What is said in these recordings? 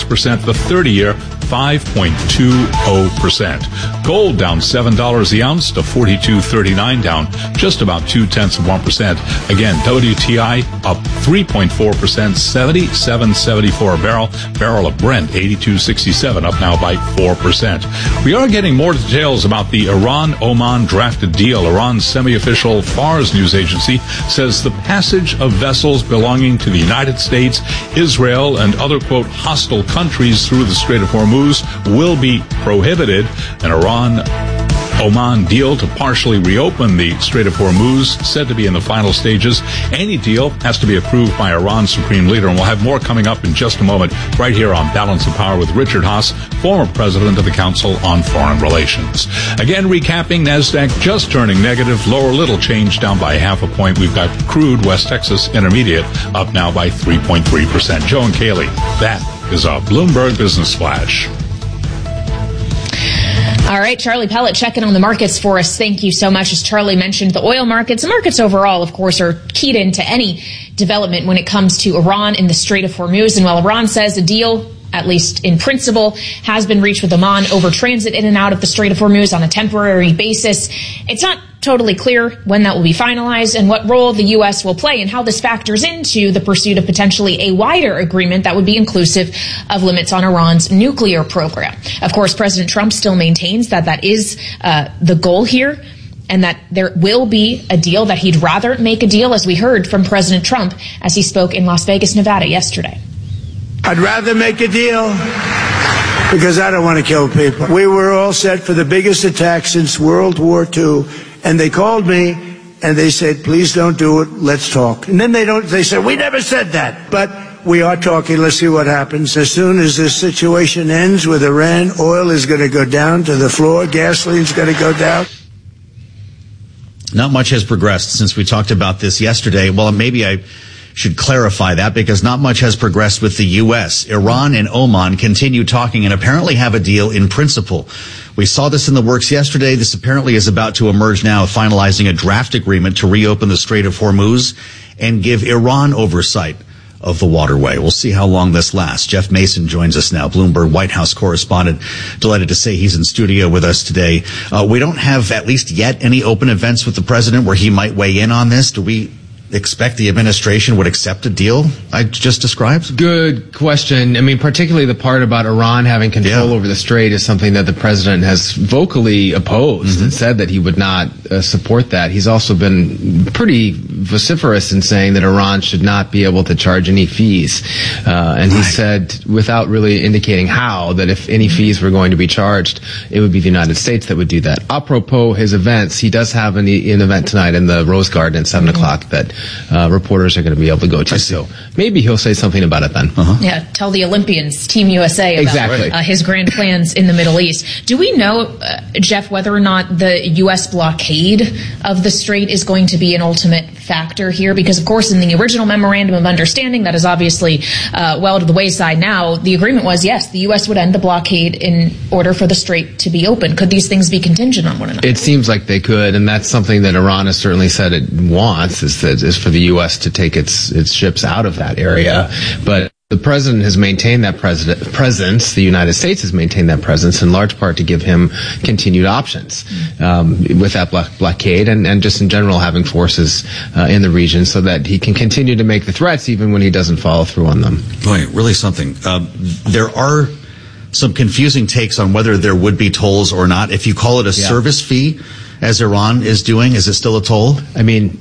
6%. The 30-year, 5.20%. Gold down $7 the ounce to $42.39, down just about 0.2%. Again, WTI up 3.4%, $77.74 a barrel. Barrel of Brent, $82.67, up now by 4%. We are getting more details about the Iran-Oman drafted deal. Iran's semi-official Fars news agency says the passage of vessels belonging to the United States, Israel, and other, quote, hostile countries through the Strait of Hormuz will be prohibited. An Iran-Oman deal to partially reopen the Strait of Hormuz, said to be in the final stages. Any deal has to be approved by Iran's supreme leader, and we'll have more coming up in just a moment right here on Balance of Power with Richard Haass, former president of the Council on Foreign Relations. Again, recapping, NASDAQ just turning negative, lower little change, down by 0.5 point. We've got crude West Texas Intermediate up now by 3.3%. Joe and Kaylee, that is a Bloomberg Business Flash. All right, Charlie Pellet checking on the markets for us. Thank you so much. As Charlie mentioned, the oil markets, the markets overall, of course, are keyed into any development when it comes to Iran in the Strait of Hormuz. And while Iran says a deal, at least in principle, has been reached with Oman over transit in and out of the Strait of Hormuz on a temporary basis, it's not totally clear when that will be finalized and what role the U.S. will play and how this factors into the pursuit of potentially a wider agreement that would be inclusive of limits on Iran's nuclear program. Of course, President Trump still maintains that that is the goal here, and that there will be a deal, that he'd rather make a deal, as we heard from President Trump as he spoke in Las Vegas, Nevada yesterday. I'd rather make a deal because I don't want to kill people. We were all set for the biggest attack since World War II, and they called me and they said, please don't do it, let's talk. And then they said, we never said that. But we are talking, let's see what happens. As soon as this situation ends with Iran, oil is going to go down to the floor, gasoline's going to go down. Not much has progressed since we talked about this yesterday. Well, maybe I should clarify that, because not much has progressed with the U.S. Iran and Oman continue talking and apparently have a deal in principle. We saw this in the works yesterday. This apparently is about to emerge now, finalizing a draft agreement to reopen the Strait of Hormuz and give Iran oversight of the waterway. We'll see how long this lasts. Jeff Mason joins us now, Bloomberg White House correspondent. Delighted to say he's in studio with us today. We don't have, at least yet, any open events with the president where he might weigh in on this. Do we expect the administration would accept a deal I just described? Good question. I mean, particularly the part about Iran having control over the strait is something that the president has vocally opposed and said that he would not support that. He's also been pretty vociferous in saying that Iran should not be able to charge any fees. And he said, without really indicating how, that if any fees were going to be charged, it would be the United States that would do that. Apropos his events, he does have an event tonight in the Rose Garden at 7 o'clock that reporters are going to be able to go to. So maybe he'll say something about it then. Yeah, tell the Olympians, Team USA, about his grand plans in the Middle East. Do we know, Jeff, whether or not the U.S. blockade of the strait is going to be an ultimate factor here? Because, of course, in the original memorandum of understanding, that is obviously well to the wayside now, the agreement was, yes, the U.S. would end the blockade in order for the strait to be open. Could these things be contingent on one another? It seems like they could, and that's something that Iran has certainly said it wants, is for the U.S. to take its ships out of that area. But the president has maintained that presence. The United States has maintained that presence in large part to give him continued options with that blockade and just in general having forces in the region so that he can continue to make the threats even when he doesn't follow through on them. Boy, really something. There are some confusing takes on whether there would be tolls or not. If you call it a service fee, as Iran is doing, is it still a toll? I mean,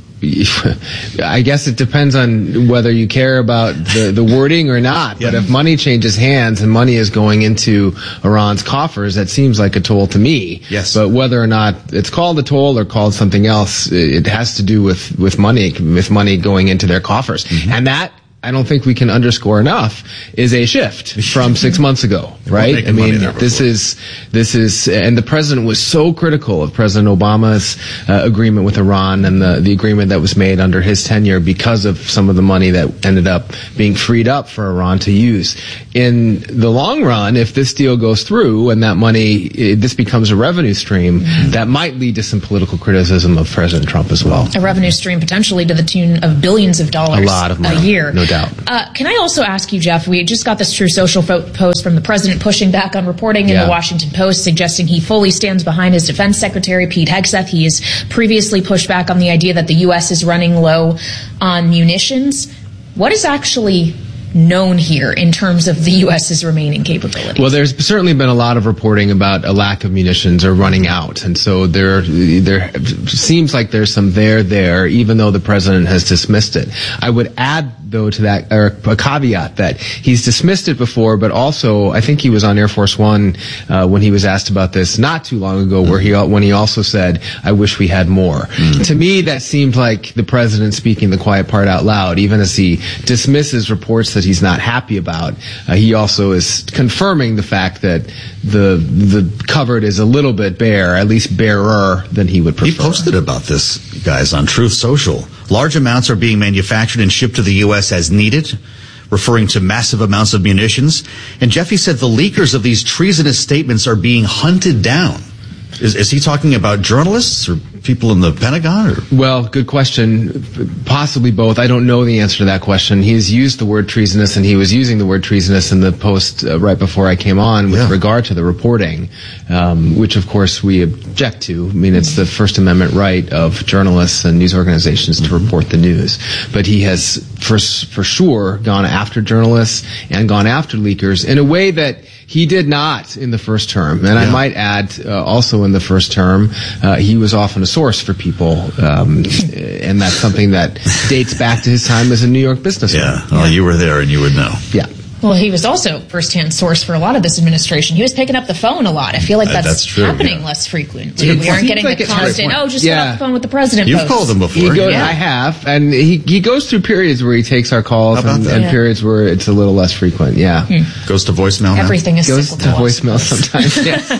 I guess it depends on whether you care about the wording or not. But if money changes hands and money is going into Iran's coffers, that seems like a toll to me. Yes. But whether or not it's called a toll or called something else, it has to do with money going into their coffers. And that, I don't think we can underscore enough, is a shift from 6 months ago, right? I mean, this is, and the president was so critical of President Obama's agreement with Iran and the agreement that was made under his tenure because of some of the money that ended up being freed up for Iran to use. In the long run, if this deal goes through and that money, this becomes a revenue stream, that might lead to some political criticism of President Trump as well. A revenue stream potentially to the tune of billions of dollars a lot of money, a year. No doubt. doubt. Can I also ask you, Jeff, we just got this True Social post from the president pushing back on reporting in the Washington Post, suggesting he fully stands behind his defense secretary, Pete Hegseth. He has previously pushed back on the idea that the U.S. is running low on munitions. What is actually known here in terms of the U.S.'s remaining capabilities? Well, there's certainly been a lot of reporting about a lack of munitions or running out, and so there seems like there's some there, even though the president has dismissed it. I would add, though, to that, or a caveat, that he's dismissed it before, but also I think he was on Air Force One when he was asked about this not too long ago, when he also said, "I wish we had more." To me, that seemed like the president speaking the quiet part out loud, even as he dismisses reports that he's not happy about. He also is confirming the fact that the cupboard is a little bit bare, at least barer than he would prefer. He posted about this, guys, on Truth Social. Large amounts are being manufactured and shipped to the U.S. as needed, referring to massive amounts of munitions. And Jeffy said the leakers of these treasonous statements are being hunted down. Is he talking about journalists or people in the Pentagon? Or? Well, good question. Possibly both. I don't know the answer to that question. He has used the word treasonous, and he was using the word treasonous in the post right before I came on with regard to the reporting, which, of course, we object to. I mean, it's the First Amendment right of journalists and news organizations to report the news. But he has, for sure, gone after journalists and gone after leakers in a way that he did not in the first term. And I might add, also in the first term, he was often a source for people, and that's something that dates back to his time as a New York businessman. Yeah, well, you were there and you would know. Yeah. Well, he was also first-hand source for a lot of this administration. He was picking up the phone a lot. I feel like that's true, happening less frequently. We aren't getting the constant, just get off the phone with the president. You've called him before. I have, and he goes through periods where he takes our calls and periods where it's a little less frequent. Yeah. Goes to voicemail now? Everything is goes to voicemail sometimes.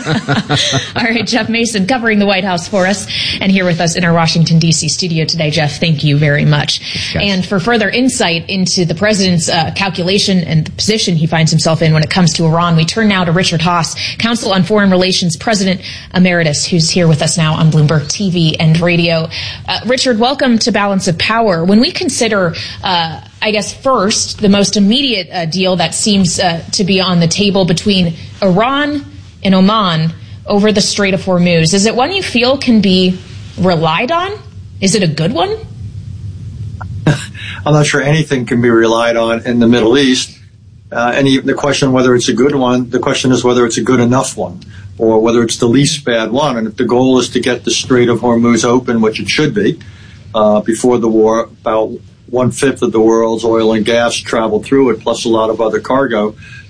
All right, Jeff Mason covering the White House for us and here with us in our Washington, D.C. studio today. Jeff, thank you very much. And for further insight into the president's calculation and the position he finds himself in when it comes to Iran, we turn now to Richard Haass, Council on Foreign Relations President Emeritus, who's here with us now on Bloomberg TV and radio. Richard, welcome to Balance of Power. When we consider, I guess, first, the most immediate deal that seems to be on the table between Iran and Oman over the Strait of Hormuz, is it one you feel can be relied on? Is it a good one? I'm not sure anything can be relied on in the Middle East. And even the question whether it's a good one, the question is whether it's a good enough one, or whether it's the least bad one. And if the goal is to get the Strait of Hormuz open, which it should be, before the war, about 1/5 of the world's oil and gas traveled through it, plus a lot of other cargo.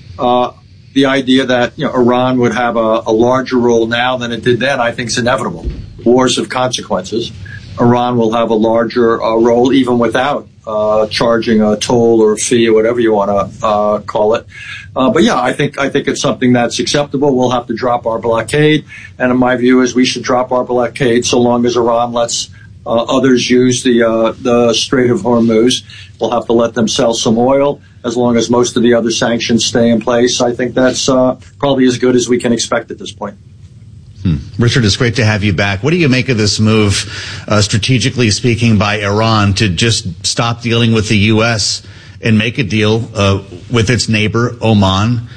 The idea that Iran would have a larger role now than it did then, I think, is inevitable. Wars have consequences. Iran will have a larger role even without charging a toll or a fee or whatever you want to call it. But yeah, I think it's something that's acceptable. We'll have to drop our blockade, and in my view is we should drop our blockade so long as Iran lets others use the Strait of Hormuz. We'll have to let them sell some oil as long as most of the other sanctions stay in place. I think that's probably as good as we can expect at this point. Richard, it's great to have you back. What do you make of this move, strategically speaking, by Iran to just stop dealing with the U.S. and make a deal with its neighbor, Oman?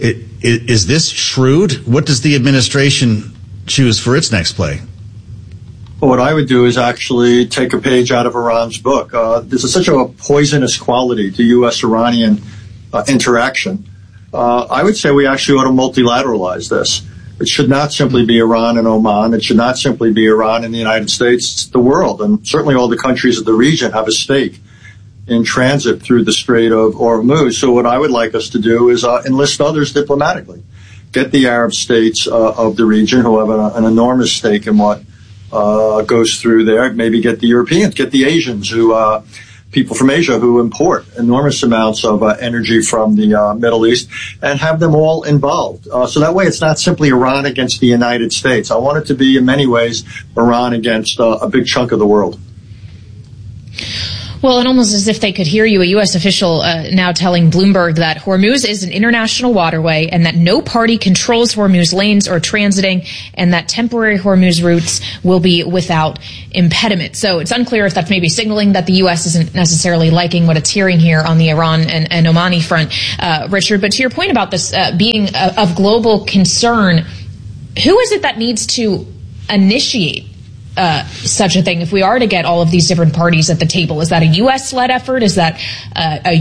Is this shrewd? What does the administration choose for its next play? Well, what I would do is actually take a page out of Iran's book. There's such a poisonous quality to U.S.-Iranian interaction. I would say we actually ought to multilateralize this. It should not simply be Iran and Oman. It should not simply be Iran and the United States. It's the world, and certainly all the countries of the region have a stake in transit through the Strait of Hormuz. So what I would like us to do is enlist others diplomatically. Get the Arab states of the region who have an enormous stake in what goes through there. Maybe get the Europeans, get the Asians people from Asia who import enormous amounts of energy from the Middle East, and have them all involved. So that way it's not simply Iran against the United States. I want it to be, in many ways, Iran against a big chunk of the world. Well, and almost as if they could hear you, a U.S. official now telling Bloomberg that Hormuz is an international waterway and that no party controls Hormuz lanes or transiting, and that temporary Hormuz routes will be without impediment. So it's unclear if that's maybe signaling that the U.S. isn't necessarily liking what it's hearing here on the Iran and Omani front, Richard. But to your point about this being of global concern, who is it that needs to initiate such a thing if we are to get all of these different parties at the table? Is that a U.S.-led effort? Is that a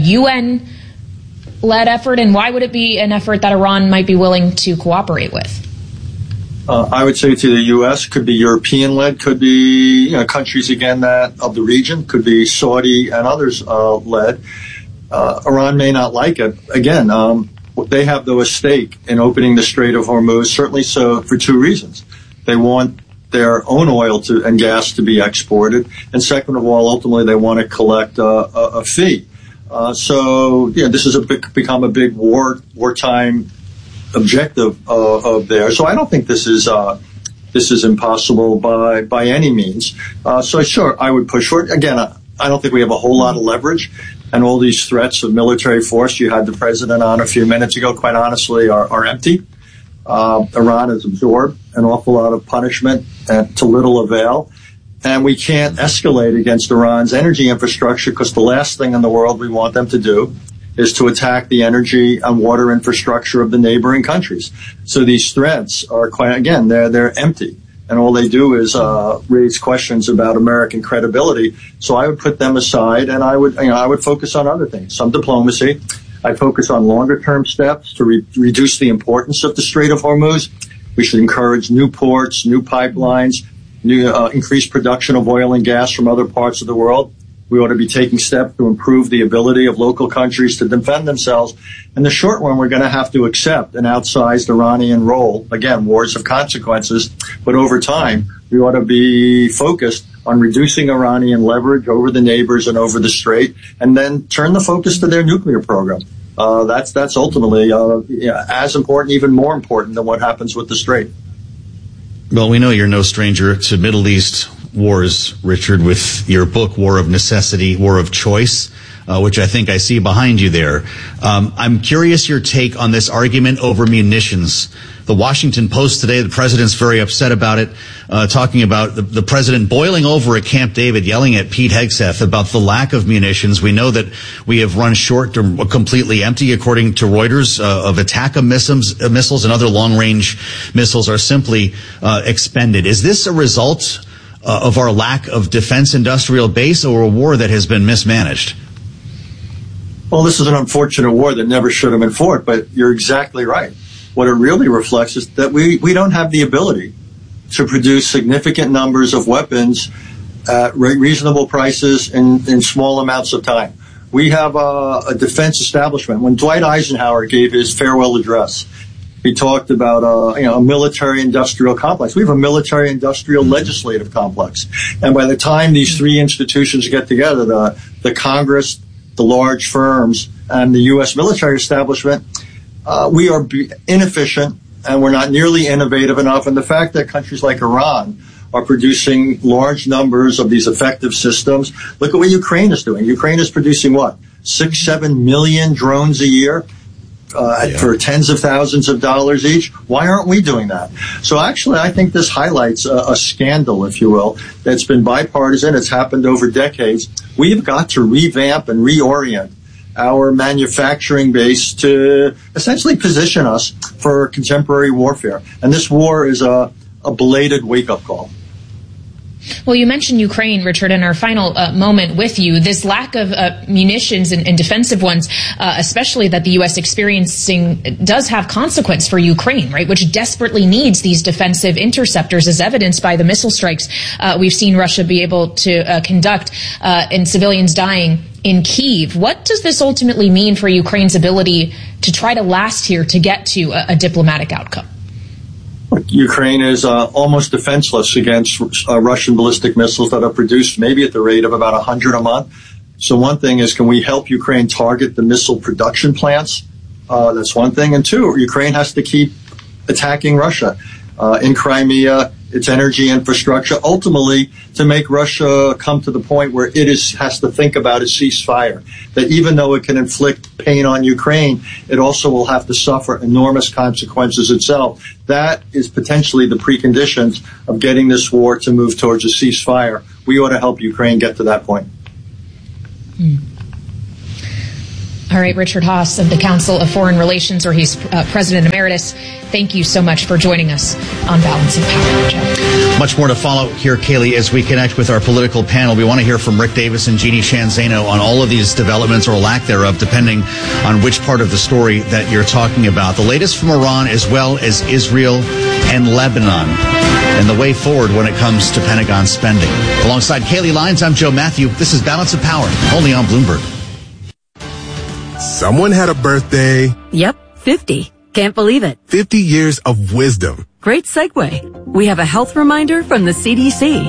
UN-led effort? And why would it be an effort that Iran might be willing to cooperate with? I would say to the U.S., could be European-led, could be countries, again, that of the region, could be Saudi and others led. Iran may not like it. Again, they have, though, a stake in opening the Strait of Hormuz, certainly so for two reasons. They want their own oil and gas to be exported, and second of all, ultimately they want to collect a fee. So this has become a big wartime objective of theirs. So I don't think this is impossible by any means. So sure, I would push for it. Again, I don't think we have a whole lot of leverage, and all these threats of military force you had the president on a few minutes ago, quite honestly, are empty. Iran has absorbed an awful lot of punishment to little avail, and we can't escalate against Iran's energy infrastructure because the last thing in the world we want them to do is to attack the energy and water infrastructure of the neighboring countries. So these threats are they're empty, and all they do is raise questions about American credibility. So I would put them aside, and I would focus on other things, some diplomacy. I focus on longer-term steps to reduce the importance of the Strait of Hormuz. We should encourage new ports, new pipelines, increased production of oil and gas from other parts of the world. We ought to be taking steps to improve the ability of local countries to defend themselves. In the short run, we're going to have to accept an outsized Iranian role. Again, wars of consequences. But over time, we ought to be focused on reducing Iranian leverage over the neighbors and over the Strait, and then turn the focus to their nuclear program. That's ultimately as important, even more important than what happens with the Strait. Well, we know you're no stranger to Middle East wars, Richard, with your book, War of Necessity, War of Choice, which I think I see behind you there. I'm curious your take on this argument over munitions. The Washington Post today, the president's very upset about it, talking about the president boiling over at Camp David, yelling at Pete Hegseth about the lack of munitions. We know that we have run short or completely empty, according to Reuters, of ATACMS missiles and other long-range missiles are simply expended. Is this a result of our lack of defense industrial base, or a war that has been mismanaged? Well, this is an unfortunate war that never should have been fought, but you're exactly right. What it really reflects is that we don't have the ability to produce significant numbers of weapons at reasonable prices in small amounts of time. We have a defense establishment. When Dwight Eisenhower gave his farewell address, he talked about a military-industrial complex. We have a military-industrial legislative complex. And by the time these three institutions get together, the Congress, the large firms, and the U.S. military establishment, we are inefficient, and we're not nearly innovative enough. And the fact that countries like Iran are producing large numbers of these effective systems. Look at what Ukraine is doing. Ukraine is producing what? 6-7 million drones a year for tens of thousands of dollars each. Why aren't we doing that? So actually, I think this highlights a scandal, if you will, that's been bipartisan. It's happened over decades. We've got to revamp and reorient our manufacturing base to essentially position us for contemporary warfare. And this war is a belated wake-up call. Well, you mentioned Ukraine, Richard, in our final moment with you. This lack of munitions and defensive ones, especially that the U.S. experiencing, does have consequence for Ukraine, right, which desperately needs these defensive interceptors, as evidenced by the missile strikes we've seen Russia be able to conduct and civilians dying in Kyiv. What does this ultimately mean for Ukraine's ability to try to last here, to get to a diplomatic outcome? Ukraine is almost defenseless against Russian ballistic missiles that are produced maybe at the rate of about 100 a month. So one thing is, can we help Ukraine target the missile production plants? That's one thing. And two, Ukraine has to keep attacking Russia in Crimea, its energy infrastructure, ultimately to make Russia come to the point where it has to think about a ceasefire. That even though it can inflict pain on Ukraine, it also will have to suffer enormous consequences itself. That is potentially the preconditions of getting this war to move towards a ceasefire. We ought to help Ukraine get to that point. All right, Richard Haass of the Council of Foreign Relations, or he's President Emeritus. Thank you so much for joining us on Balance of Power, Jeff. Much more to follow here, Kaylee, as we connect with our political panel. We want to hear from Rick Davis and Jeannie Sheehan Zaino on all of these developments, or lack thereof, depending on which part of the story that you're talking about. The latest from Iran, as well as Israel and Lebanon, and the way forward when it comes to Pentagon spending. Alongside Kaylee Lyons, I'm Joe Matthew. This is Balance of Power, only on Bloomberg. Someone had a birthday. Yep, 50. Can't believe it. 50 years of wisdom. Great segue. We have a health reminder from the CDC.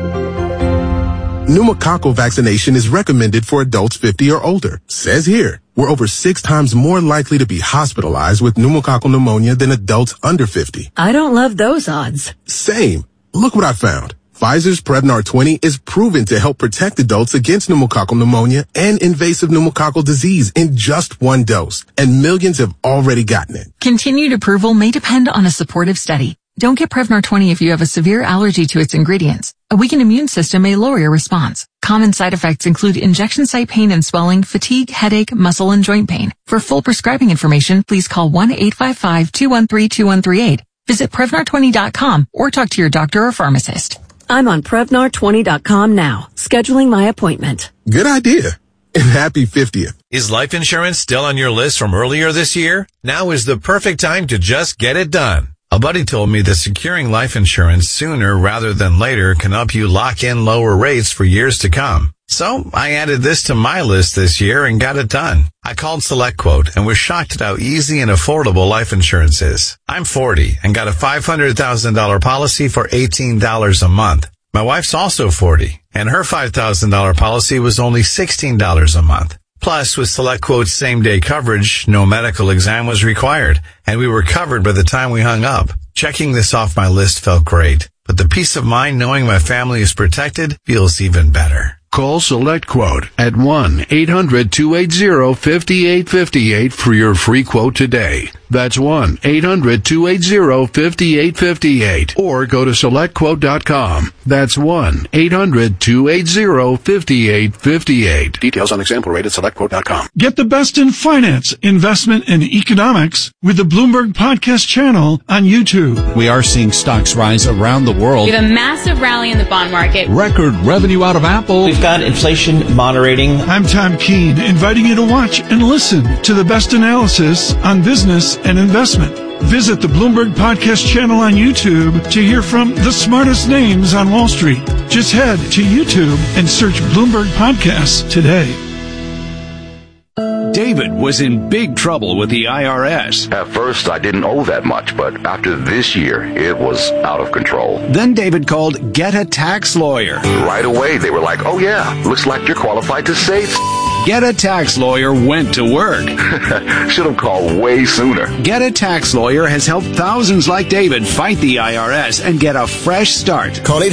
Pneumococcal vaccination is recommended for adults 50 or older. Says here, we're over 6 times more likely to be hospitalized with pneumococcal pneumonia than adults under 50. I don't love those odds. Same. Look what I found. Pfizer's Prevnar 20 is proven to help protect adults against pneumococcal pneumonia and invasive pneumococcal disease in just 1 dose, and millions have already gotten it. Continued approval may depend on a supportive study. Don't get Prevnar 20 if you have a severe allergy to its ingredients. A weakened immune system may lower your response. Common side effects include injection site pain and swelling, fatigue, headache, muscle, and joint pain. For full prescribing information, please call 1-855-213-2138. Visit Prevnar20.com or talk to your doctor or pharmacist. I'm on Prevnar20.com now, scheduling my appointment. Good idea. And happy 50th. Is life insurance still on your list from earlier this year? Now is the perfect time to just get it done. A buddy told me that securing life insurance sooner rather than later can help you lock in lower rates for years to come. So I added this to my list this year and got it done. I called SelectQuote and was shocked at how easy and affordable life insurance is. I'm 40 and got a $500,000 policy for $18 a month. My wife's also 40 and her $5,000 policy was only $16 a month. Plus, with SelectQuote's same-day coverage, no medical exam was required, and we were covered by the time we hung up. Checking this off my list felt great, but the peace of mind knowing my family is protected feels even better. Call SelectQuote at 1-800-280-5858 for your free quote today. That's 1-800-280-5858. Or go to SelectQuote.com. That's 1-800-280-5858. Details on example rate at SelectQuote.com. Get the best in finance, investment, and economics with the Bloomberg Podcast channel on YouTube. We are seeing stocks rise around the world. We have a massive rally in the bond market. Record revenue out of Apple. We've got inflation moderating. I'm Tom Keene, inviting you to watch and listen to the best analysis on business and investment. Visit the Bloomberg Podcast channel on YouTube to hear from the smartest names on Wall Street. Just head to YouTube and search Bloomberg Podcasts today. David was in big trouble with the IRS. At first, I didn't owe that much, but after this year, it was out of control. Then David called Get a Tax Lawyer. Right away, they were like, oh yeah, looks like you're qualified to save. Get a Tax Lawyer went to work. Should have called way sooner. Get a Tax Lawyer has helped thousands like David fight the IRS and get a fresh start. Call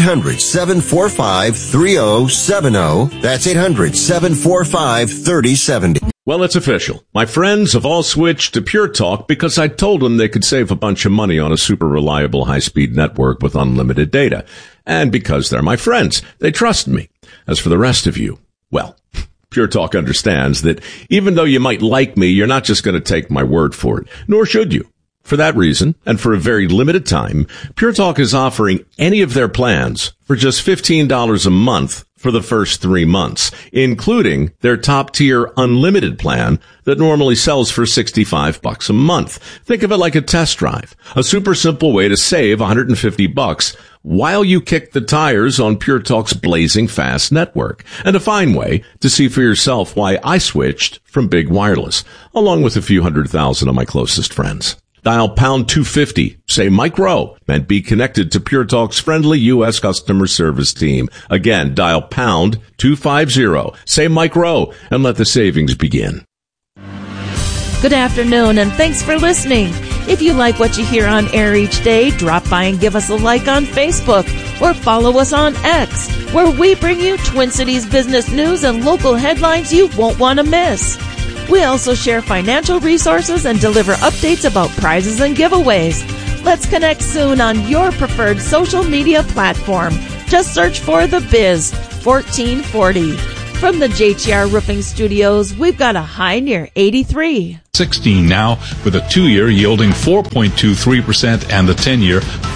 800-745-3070. That's 800-745-3070. Well, it's official. My friends have all switched to Pure Talk because I told them they could save a bunch of money on a super reliable high-speed network with unlimited data. And because they're my friends, they trust me. As for the rest of you, well, Pure Talk understands that even though you might like me, you're not just going to take my word for it, nor should you. For that reason, and for a very limited time, Pure Talk is offering any of their plans for just $15 a month for the first 3 months, including their top-tier unlimited plan that normally sells for $65 a month. Think of it like a test drive, a super simple way to save $150 while you kick the tires on Pure Talk's blazing fast network, and a fine way to see for yourself why I switched from big wireless, along with a few 100,000 of my closest friends. Dial pound 250, say Mike Rowe, and be connected to Pure Talk's friendly U.S. customer service team. Again, dial pound 250, say Mike Rowe, and let the savings begin. Good afternoon, and thanks for listening. If you like what you hear on air each day, drop by and give us a like on Facebook or follow us on X, where we bring you Twin Cities business news and local headlines you won't want to miss. We also share financial resources and deliver updates about prizes and giveaways. Let's connect soon on your preferred social media platform. Just search for The Biz 1440. From the JTR Roofing Studios, we've got a high near 83. 16 now, with a 2-year yielding 4.23% and the 10-year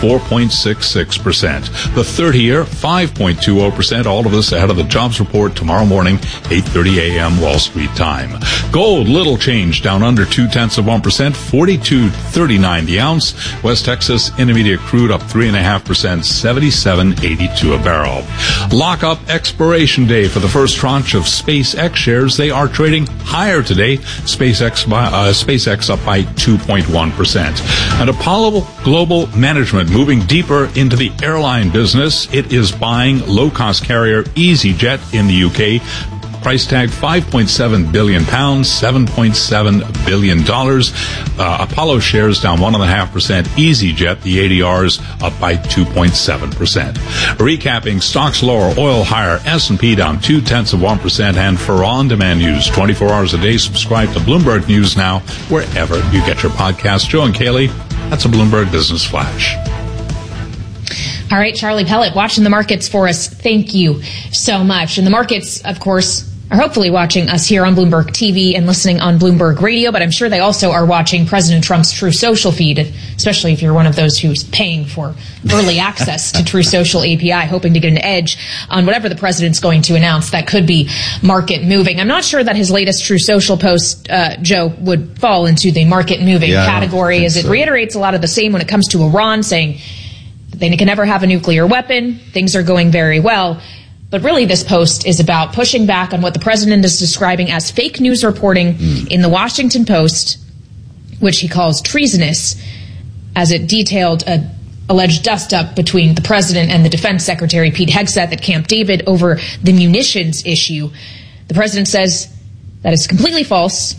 4.66%. The 30-year 5.20%. All of this ahead of the jobs report tomorrow morning, 8:30 a.m. Wall Street time. Gold, little change, down under 0.2%, $42.39 the ounce. West Texas Intermediate crude up 3.5%, $77.82 a barrel. Lock-up expiration day for the first tranche of SpaceX shares. They are trading higher today. SpaceX up by 2.1%. And Apollo Global Management moving deeper into the airline business. It is buying low-cost carrier EasyJet in the UK. Price tag £5.7 billion, $7.7 billion. Apollo shares down 1.5%. EasyJet, the ADRs, up by 2.7%. Recapping, stocks lower, oil higher, S&P down 0.2%. And for on-demand news, 24 hours a day, subscribe to Bloomberg News Now, wherever you get your podcasts. Joe and Kaylee, that's a Bloomberg Business Flash. All right, Charlie Pellet, watching the markets for us. Thank you so much. And the markets, of course, are hopefully watching us here on Bloomberg TV and listening on Bloomberg Radio, but I'm sure they also are watching President Trump's True Social feed, especially if you're one of those who's paying for early access to True Social API, hoping to get an edge on whatever the president's going to announce that could be market moving. I'm not sure that his latest True Social post, Joe, would fall into the market moving category, as it reiterates a lot of the same when it comes to Iran, saying they can never have a nuclear weapon. Things are going very well. But really, this post is about pushing back on what the president is describing as fake news reporting in the Washington Post, which he calls treasonous, as it detailed an alleged dust-up between the president and the defense secretary, Pete Hegseth, at Camp David over the munitions issue. The president says that is completely false,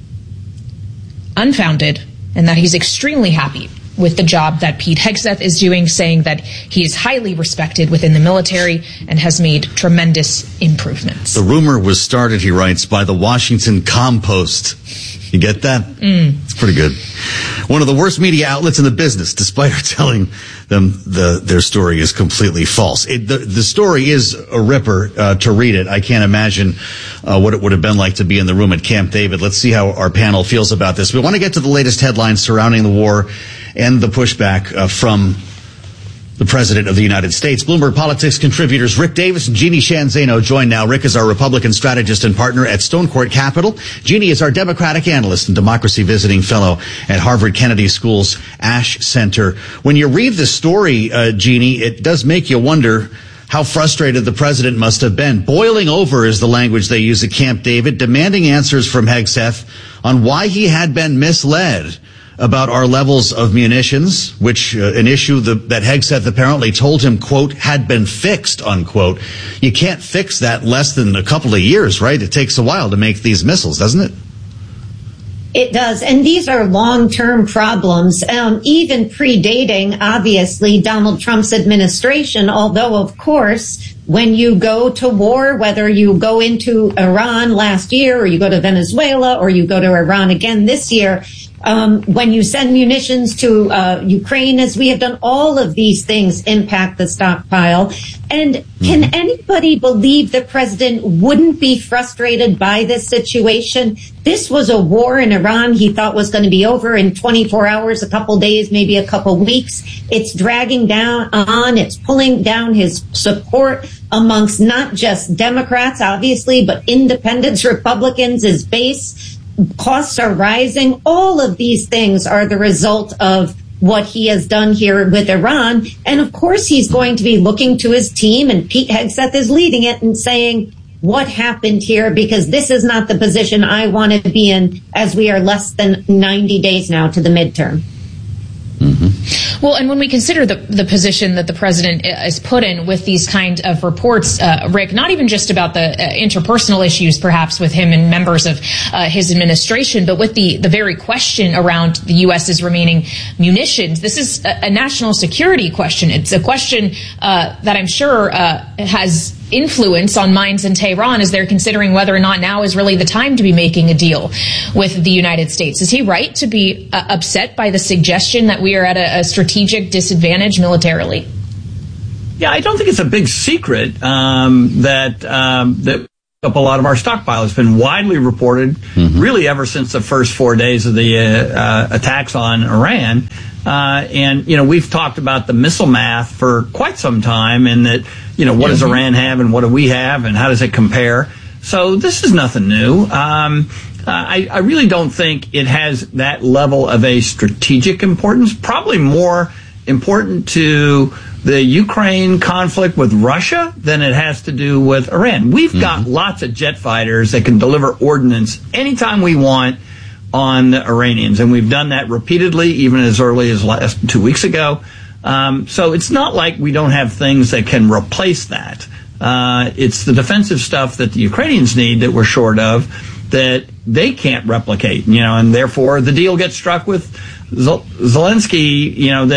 unfounded, and that he's extremely happy with the job that Pete Hegseth is doing, saying that he is highly respected within the military and has made tremendous improvements. The rumor was started, he writes, by the Washington Compost. You get that? It's pretty good. One of the worst media outlets in the business, despite her telling them their story is completely false. The story is a ripper to read it. I can't imagine what it would have been like to be in the room at Camp David. Let's see how our panel feels about this. We want to get to the latest headlines surrounding the war and the pushback from the President of the United States. Bloomberg Politics contributors Rick Davis and Jeannie Sheehan Zaino join now. Rick is our Republican strategist and partner at Stonecourt Capital. Jeannie is our Democratic analyst and democracy visiting fellow at Harvard Kennedy School's Ash Center. When you read the story, Jeannie, it does make you wonder how frustrated the president must have been. Boiling over is the language they use at Camp David, demanding answers from Hegseth on why he had been misled about our levels of munitions, which an issue that Hegseth apparently told him, quote, had been fixed, unquote. You can't fix that in less than a couple of years, right? It takes a while to make these missiles, doesn't it? It does. And these are long-term problems, even predating, obviously, Donald Trump's administration, although, of course, when you go to war, whether you go into Iran last year or you go to Venezuela or you go to Iran again this year, when you send munitions to Ukraine, as we have done, all of these things impact the stockpile. And can anybody believe the president wouldn't be frustrated by this situation? This was a war in Iran he thought was going to be over in 24 hours, a couple days, maybe a couple weeks. It's dragging down on, it's pulling down his support amongst not just Democrats, obviously, but independents, Republicans, his base. Costs are rising. All of these things are the result of what he has done here with Iran. And of course, he's going to be looking to his team, and Pete Hegseth is leading it and saying, what happened here? Because this is not the position I want to be in as we are less than 90 days now to the midterm. Well, and when we consider the position that the president is put in with these kind of reports, Rick, not even just about the interpersonal issues perhaps with him and members of his administration, but with the very question around the U.S.'s remaining munitions, this is a national security question. It's a question that I'm sure has influence on minds in Tehran as they're considering whether or not now is really the time to be making a deal with the United States. Is he right to be upset by the suggestion that we are at a strategic disadvantage militarily? Yeah, I don't think it's a big secret that up a lot of our stockpile. It's been widely reported, really ever since the first 4 days of the attacks on Iran. And, we've talked about the missile math for quite some time, and that, what does Iran have and what do we have and how does it compare? So this is nothing new. I really don't think it has that level of a strategic importance, probably more important to the Ukraine conflict with Russia than it has to do with Iran. We've got lots of jet fighters that can deliver ordnance anytime we want on the Iranians, and we've done that repeatedly, even as early as last 2 weeks ago. So it's not like we don't have things that can replace that. It's the defensive stuff that the Ukrainians need that we're short of that they can't replicate, and therefore the deal gets struck with Zelensky,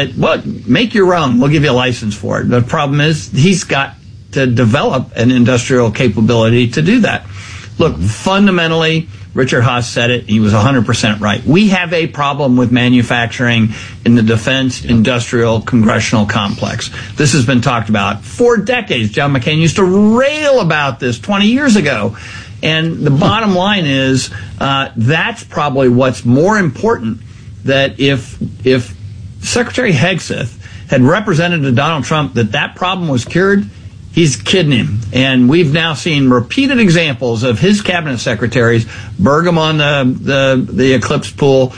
make your own. We'll give you a license for it. The problem is he's got to develop an industrial capability to do that. Look, fundamentally, Richard Haass said it. He was 100% right. We have a problem with manufacturing in the defense industrial congressional complex. This has been talked about for decades. John McCain used to rail about this 20 years ago. And the bottom line is that's probably what's more important, that if Secretary Hegseth had represented to Donald Trump that problem was cured, he's kidding him. And we've now seen repeated examples of his cabinet secretaries, Burgum on the Eclipse pool,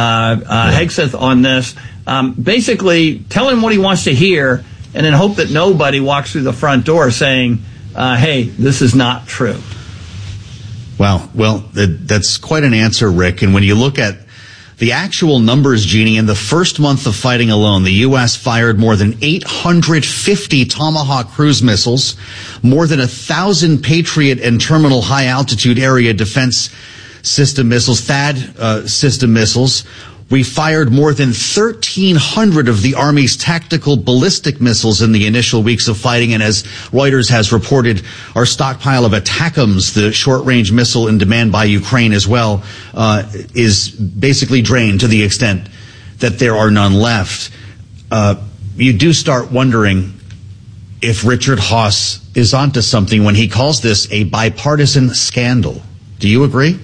Hegseth on this, basically tell him what he wants to hear and then hope that nobody walks through the front door saying, hey, this is not true. Well, that's quite an answer, Rick. And when you look at the actual numbers, Jeannie, in the first month of fighting alone, the U.S. fired more than 850 Tomahawk cruise missiles, more than 1,000 Patriot and Terminal High Altitude Area Defense System missiles, THAAD system missiles. We fired more than 1,300 of the Army's tactical ballistic missiles in the initial weeks of fighting. And as Reuters has reported, our stockpile of ATACMS, the short-range missile in demand by Ukraine as well, is basically drained to the extent that there are none left. You do start wondering if Richard Haass is onto something when he calls this a bipartisan scandal. Do you agree?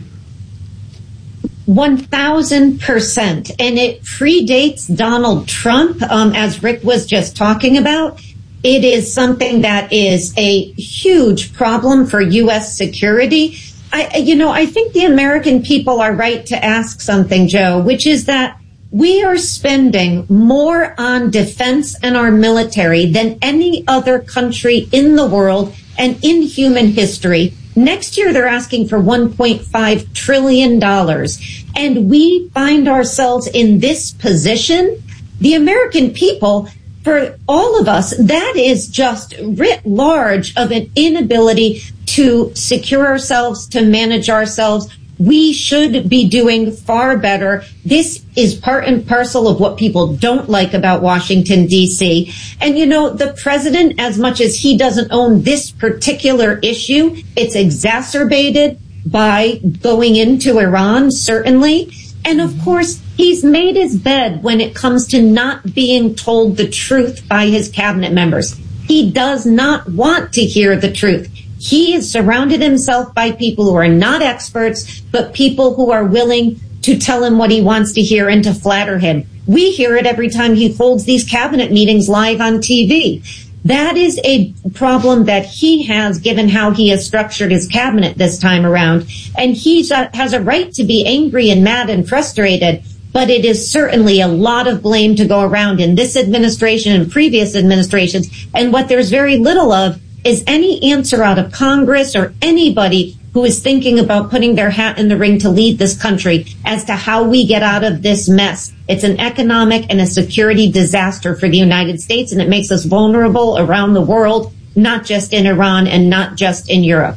1,000%. And it predates Donald Trump, as Rick was just talking about. It is something that is a huge problem for U.S. security. I think the American people are right to ask something, Joe, which is that we are spending more on defense and our military than any other country in the world and in human history. Next year, they're asking for $1.5 trillion. And we find ourselves in this position. The American people, for all of us, that is just writ large of an inability to secure ourselves, to manage ourselves. We should be doing far better. This is part and parcel of what people don't like about Washington, D.C. And, the president, as much as he doesn't own this particular issue, it's exacerbated by going into Iran, certainly. And, of course, he's made his bed when it comes to not being told the truth by his cabinet members. He does not want to hear the truth. He has surrounded himself by people who are not experts, but people who are willing to tell him what he wants to hear and to flatter him. We hear it every time he holds these cabinet meetings live on TV. That is a problem that he has, given how he has structured his cabinet this time around. And he has a right to be angry and mad and frustrated, but it is certainly a lot of blame to go around in this administration and previous administrations. And what there's very little of is any answer out of Congress or anybody who is thinking about putting their hat in the ring to lead this country as to how we get out of this mess. It's an economic and a security disaster for the United States, and it makes us vulnerable around the world, not just in Iran and not just in Europe.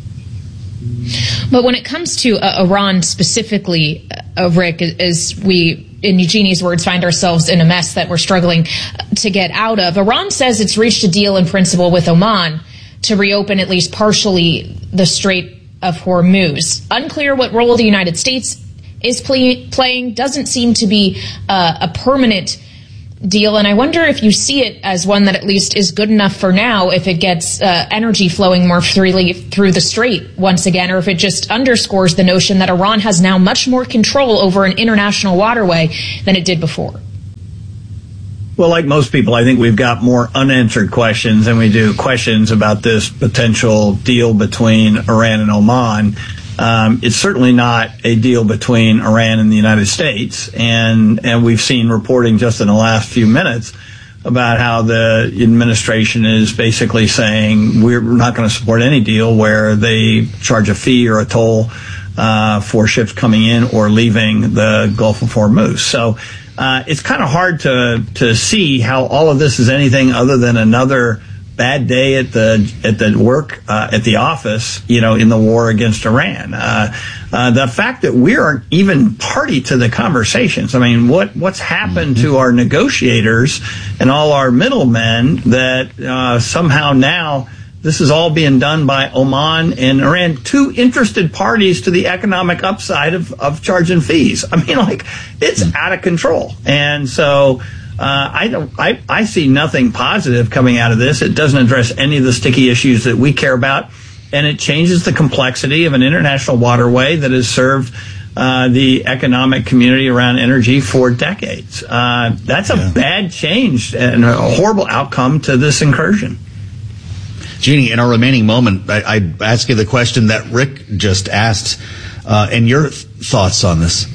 But when it comes to Iran specifically, Rick, as we, in Eugenie's words, find ourselves in a mess that we're struggling to get out of, Iran says it's reached a deal in principle with Oman to reopen at least partially the Strait of Hormuz. Unclear what role the United States is playing. Doesn't seem to be a permanent deal, and I wonder if you see it as one that at least is good enough for now if it gets energy flowing more freely through the strait once again, or if it just underscores the notion that Iran has now much more control over an international waterway than it did before. Well, like most people, I think we've got more unanswered questions than we do questions about this potential deal between Iran and Oman. It's certainly not a deal between Iran and the United States, and we've seen reporting just in the last few minutes about how the administration is basically saying we're not going to support any deal where they charge a fee or a toll for ships coming in or leaving the Gulf of Hormuz. So it's kind of hard to see how all of this is anything other than another bad day at the work at the office, in the war against Iran. The fact that we aren't even party to the conversations. I mean, what's happened to our negotiators and all our middlemen that somehow now this is all being done by Oman and Iran, two interested parties to the economic upside of charging fees. I mean, it's out of control. And so I see nothing positive coming out of this. It doesn't address any of the sticky issues that we care about, and it changes the complexity of an international waterway that has served the economic community around energy for decades. That's a bad change and a horrible outcome to this incursion. Jeannie, in our remaining moment, I'd ask you the question that Rick just asked, and your thoughts on this.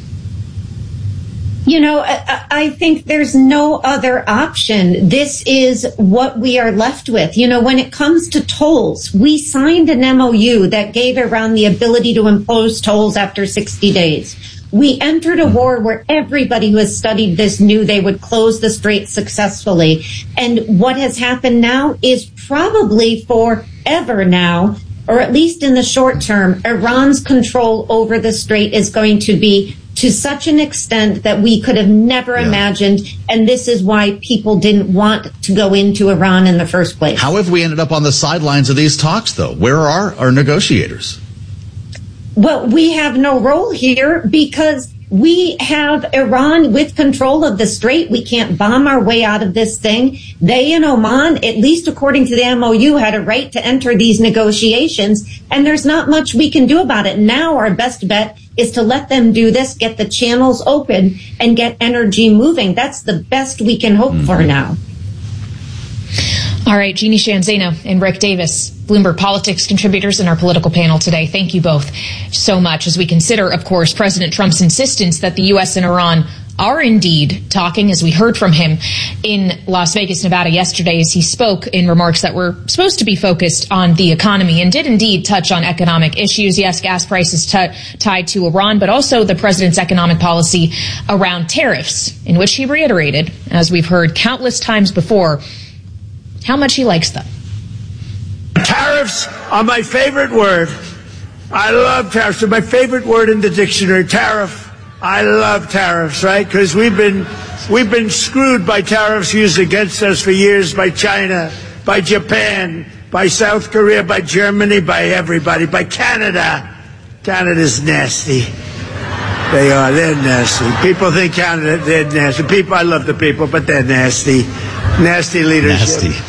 I think there's no other option. This is what we are left with. When it comes to tolls, we signed an MOU that gave Iran the ability to impose tolls after 60 days. We entered a war where everybody who has studied this knew they would close the strait successfully. And what has happened now is probably forever now, or at least in the short term, Iran's control over the strait is going to be to such an extent that we could have never imagined. And this is why people didn't want to go into Iran in the first place. How have we ended up on the sidelines of these talks, though? Where are our negotiators? Well, we have no role here because we have Iran with control of the strait. We can't bomb our way out of this thing. They in Oman, at least according to the MOU, had a right to enter these negotiations, and there's not much we can do about it. Now our best bet is to let them do this, get the channels open, and get energy moving. That's the best we can hope for now. All right, Jeannie Sheehan Zaino and Rick Davis, Bloomberg Politics contributors in our political panel today. Thank you both so much as we consider, of course, President Trump's insistence that the U.S. and Iran are indeed talking, as we heard from him in Las Vegas, Nevada yesterday as he spoke in remarks that were supposed to be focused on the economy and did indeed touch on economic issues. Yes, gas prices tied to Iran, but also the president's economic policy around tariffs, in which he reiterated, as we've heard countless times before, how much he likes them. Tariffs are my favorite word. I love tariffs. They're my favorite word in the dictionary. Tariff. I love tariffs, right? Because we've been screwed by tariffs used against us for years by China, by Japan, by South Korea, by Germany, by everybody, by Canada. Canada's nasty. They are. They're nasty. People think Canada, they're nasty. People, I love the people, but they're nasty. Nasty leadership. Nasty.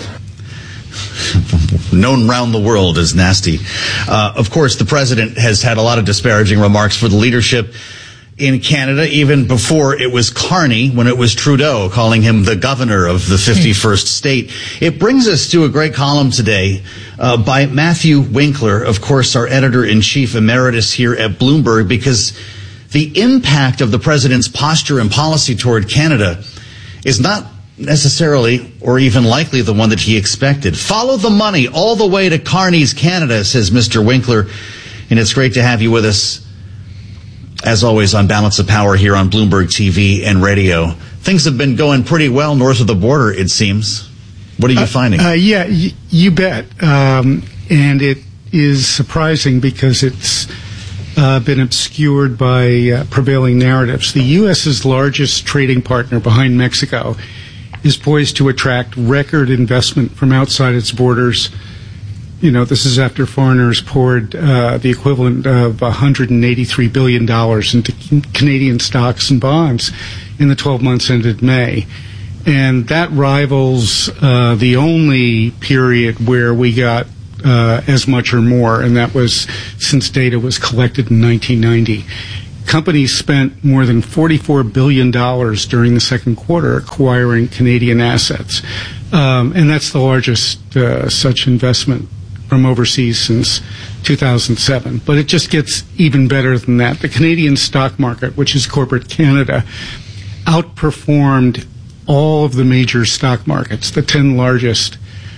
Known round the world as nasty. Of course, the president has had a lot of disparaging remarks for the leadership in Canada, even before it was Carney, when it was Trudeau, calling him the governor of the 51st state. It brings us to a great column today by Matthew Winkler, of course, our editor-in-chief emeritus here at Bloomberg, because the impact of the president's posture and policy toward Canada is not necessarily or even likely the one that he expected. Follow the money all the way to Carney's Canada, says Mr. Winkler, and it's great to have you with us. as always, on Balance of Power here on Bloomberg TV and radio. Things have been going pretty well north of the border, it seems. What are you finding? Yeah, you bet. And it is surprising because it's been obscured by prevailing narratives. The U.S.'s largest trading partner behind Mexico is poised to attract record investment from outside its borders. This is after foreigners poured the equivalent of $183 billion into Canadian stocks and bonds in the 12 months ended May. And that rivals the only period where we got as much or more, and that was since data was collected in 1990. Companies spent more than $44 billion during the second quarter acquiring Canadian assets. And that's the largest such investment from overseas since 2007. But it just gets even better than that. The Canadian stock market, which is corporate Canada, outperformed all of the major stock markets, the 10 largest,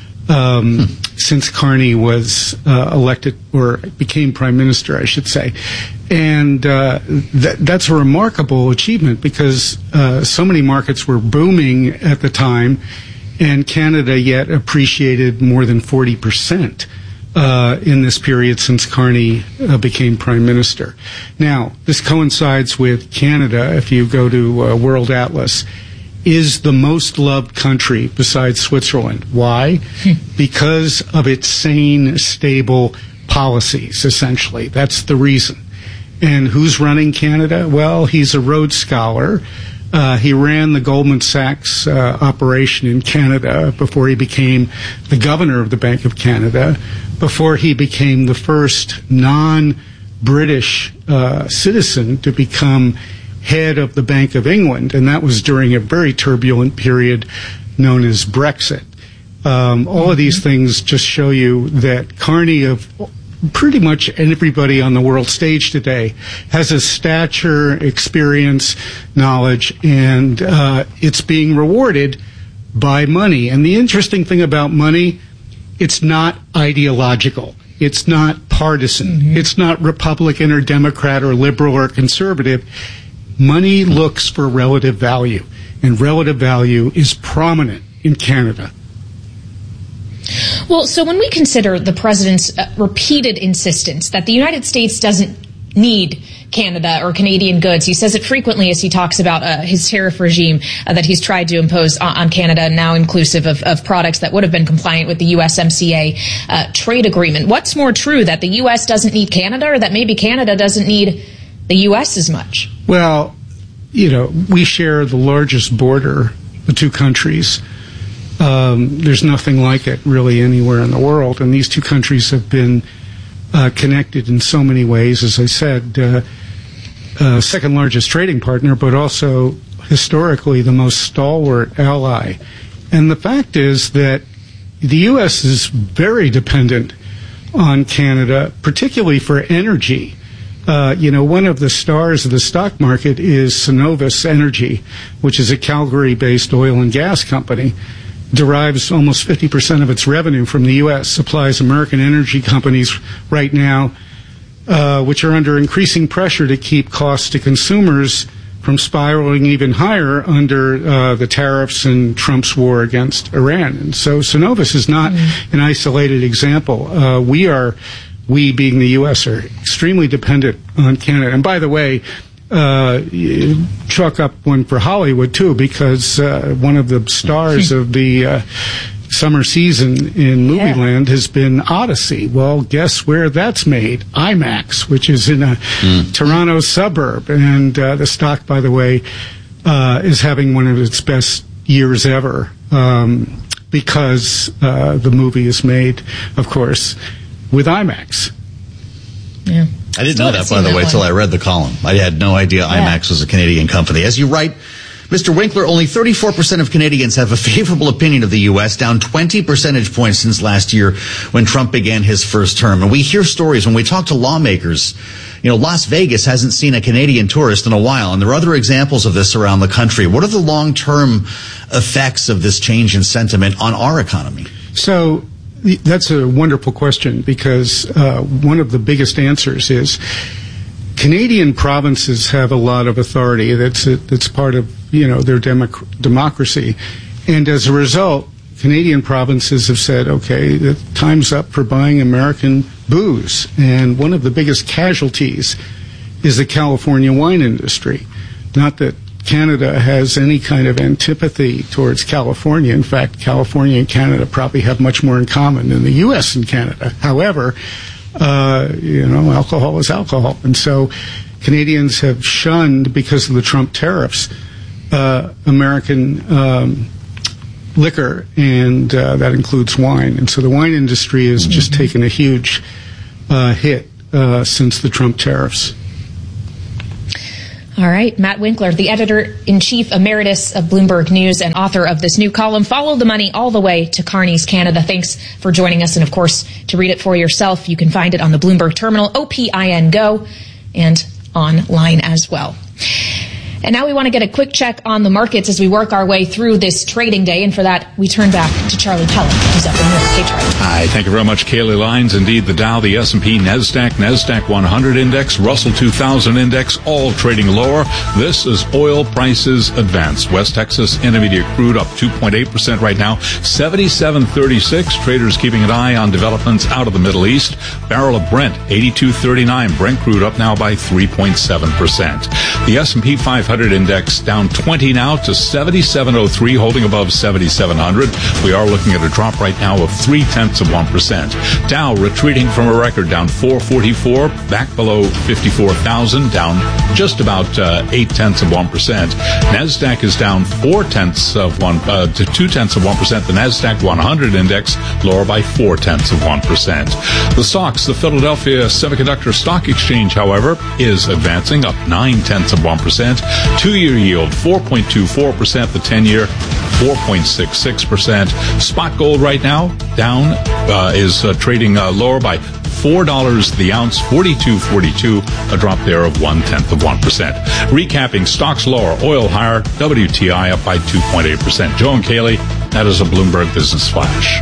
since Carney was elected or became prime minister, I should say. And that's a remarkable achievement because so many markets were booming at the time, and Canada yet appreciated more than 40% in this period since Carney became prime minister. Now, this coincides with Canada, if you go to World Atlas, is the most loved country besides Switzerland. Why? Because of its sane, stable policies, essentially. That's the reason. And who's running Canada? Well, he's a Rhodes Scholar. He ran the Goldman Sachs operation in Canada before he became the governor of the Bank of Canada, before he became the first non-British citizen to become head of the Bank of England, and that was during a very turbulent period known as Brexit. All of these things just show you that Carney, of pretty much everybody on the world stage today, has a stature, experience, knowledge, and it's being rewarded by money. And the interesting thing about money, it's not ideological. It's not partisan. It's not Republican or Democrat or liberal or conservative. Money looks for relative value, and relative value is prominent in Canada. Well, so when we consider the president's repeated insistence that the United States doesn't need Canada or Canadian goods, he says it frequently as he talks about his tariff regime that he's tried to impose on Canada, now inclusive of products that would have been compliant with the USMCA trade agreement. What's more true, that the U.S. doesn't need Canada, or that maybe Canada doesn't need the U.S. as much? Well, we share the largest border, the two countries. There's nothing like it really anywhere in the world, and these two countries have been connected in so many ways. As I said, second largest trading partner, but also historically the most stalwart ally. And the fact is that the U.S. is very dependent on Canada, particularly for energy. One of the stars of the stock market is Cenovus Energy, which is a Calgary-based oil and gas company. Derives almost 50% of its revenue from the U.S., supplies American energy companies right now, which are under increasing pressure to keep costs to consumers from spiraling even higher under the tariffs and Trump's war against Iran. And so Cenovus is not an isolated example. We being the U.S., are extremely dependent on Canada. And by the way, chalk up one for Hollywood, too, because one of the stars of the summer season in Movieland has been Odyssey. Well, guess where that's made? IMAX, which is in a Toronto suburb. And the stock, by the way, is having one of its best years ever because the movie is made, of course, with IMAX. Yeah. I didn't know that, by the way, till I read the column. I had no idea IMAX was a Canadian company. As you write, Mr. Winkler, only 34% of Canadians have a favorable opinion of the U.S., down 20 percentage points since last year when Trump began his first term. And we hear stories when we talk to lawmakers. Las Vegas hasn't seen a Canadian tourist in a while, and there are other examples of this around the country. What are the long-term effects of this change in sentiment on our economy? So that's a wonderful question, because one of the biggest answers is Canadian provinces have a lot of authority. That's part of their democracy, and as a result, Canadian provinces have said, okay, the time's up for buying American booze. And one of the biggest casualties is the California wine industry. Not that Canada has any kind of antipathy towards California. In fact, California and Canada probably have much more in common than the U.S. and Canada. However, alcohol is alcohol. And so Canadians have shunned, because of the Trump tariffs, American liquor, and that includes wine. And so the wine industry has just taken a huge hit since the Trump tariffs. All right, Matt Winkler, the editor-in-chief emeritus of Bloomberg News and author of this new column, Follow the Money All the Way to Carney's Canada. Thanks for joining us. And, of course, to read it for yourself, you can find it on the Bloomberg Terminal, OPIN Go, and online as well. And now we want to get a quick check on the markets as we work our way through this trading day. And for that, we turn back to Charlie Pellet, who's up in New York. Hey, Charlie. Hi, thank you very much, Kaylee Lyons. Indeed, the Dow, the S&P, NASDAQ 100 Index, Russell 2000 Index, all trading lower. This is oil prices advance. West Texas Intermediate crude up 2.8% right now, 77.36. Traders keeping an eye on developments out of the Middle East. Barrel of Brent, 82.39. Brent crude up now by 3.7%. The S&P 500 Index down 20 now to 77.03, holding above 7,700. We are looking at a drop right now of 0.3%. Dow retreating from a record, down 444, back below 54,000, down just about 0.8%. Nasdaq is down 0.4% to 0.2%. The Nasdaq 100 Index lower by 0.4%. The stocks, the Philadelphia Semiconductor Stock Exchange, however, is advancing up 0.9%. 2-year yield, 4.24%. The 10-year, 4.66%. Spot gold right now down is trading lower by $4 the ounce, 42.42, a drop there of 0.1%. Recapping, stocks lower, oil higher, WTI up by 2.8%. Joe and Kaylee, that is a Bloomberg Business Flash.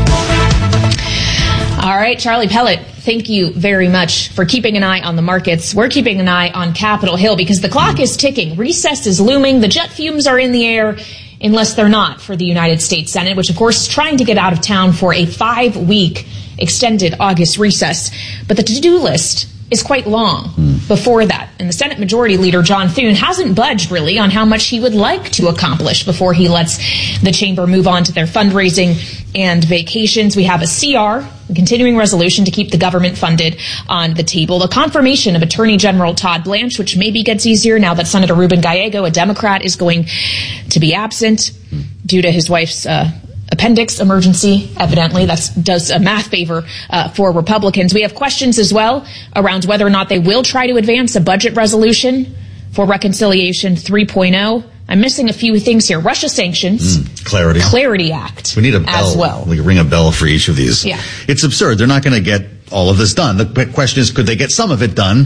All right, Charlie Pellet, thank you very much for keeping an eye on the markets. We're keeping an eye on Capitol Hill because the clock is ticking. Recess is looming. The jet fumes are in the air, unless they're not, for the United States Senate, which, of course, is trying to get out of town for a 5-week extended August recess. But the to-do list is quite long before that. And the Senate Majority Leader, John Thune, hasn't budged really on how much he would like to accomplish before he lets the chamber move on to their fundraising and vacations. We have a CR, a continuing resolution to keep the government funded, on the table. A confirmation of Attorney General Todd Blanche, which maybe gets easier now that Senator Ruben Gallego, a Democrat, is going to be absent due to his wife's appendix emergency, evidently. That does a math favor for Republicans. We have questions as well around whether or not they will try to advance a budget resolution for Reconciliation 3.0. I'm missing a few things here. Russia sanctions. Clarity Act. We need a bell. As well. We can ring a bell for each of these. Yeah. It's absurd. They're not going to get all of this done. The question is, could they get some of it done?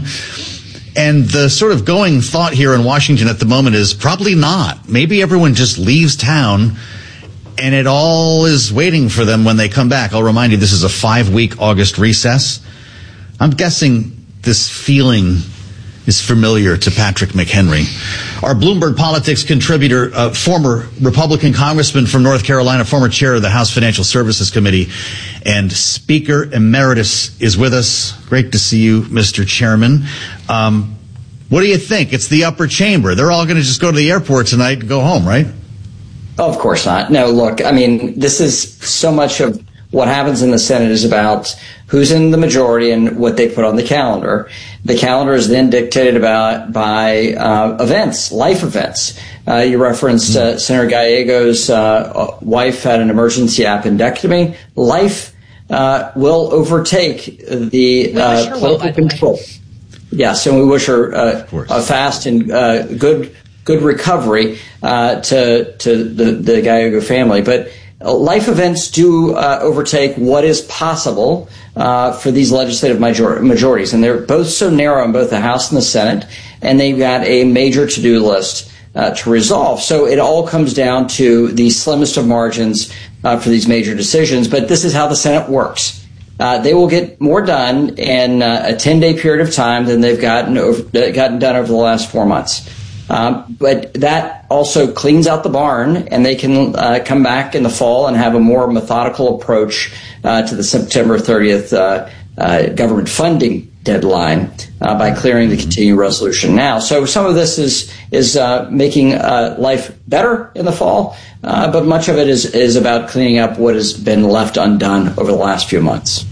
And the sort of going thought here in Washington at the moment is probably not. Maybe everyone just leaves town and it all is waiting for them when they come back. I'll remind you, this is a 5-week August recess. I'm guessing this feeling is familiar to Patrick McHenry. Our Bloomberg Politics contributor, former Republican congressman from North Carolina, former chair of the House Financial Services Committee, and Speaker Emeritus is with us. Great to see you, Mr. Chairman. What do you think? It's the upper chamber. They're all going to just go to the airport tonight and go home, right? Of course not. No, look, I mean, this is so much of what happens in the Senate is about who's in the majority and what they put on the calendar. The calendar is then dictated by events, life events. You referenced Senator Gallego's wife had an emergency appendectomy. Life will overtake the political control. Yes, and we wish her a fast and good recovery to the Gallego family. But life events do overtake what is possible for these legislative majorities. And they're both so narrow in both the House and the Senate, and they've got a major to-do list to resolve. So it all comes down to the slimmest of margins for these major decisions. But this is how the Senate works. they will get more done in a 10-day period of time than they've gotten done over the last 4 months. But that also cleans out the barn, and they can come back in the fall and have a more methodical approach to the September 30th government funding deadline by clearing the continuing resolution now. So some of this is making life better in the fall, but much of it is about cleaning up what has been left undone over the last few months.